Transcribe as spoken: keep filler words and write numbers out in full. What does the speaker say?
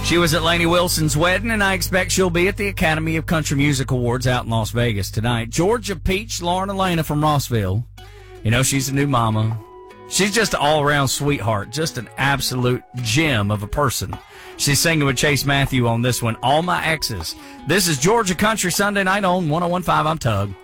She was at Lainey Wilson's wedding, and I expect she'll be at the Academy of Country Music Awards out in Las Vegas tonight. Georgia Peach Lauren Elena from Rossville. You know, she's a new mama. She's just an all-around sweetheart, just an absolute gem of a person. She's singing with Chase Matthew on this one, All My Exes. This is Georgia Country Sunday night on one oh one point five. I'm Tug.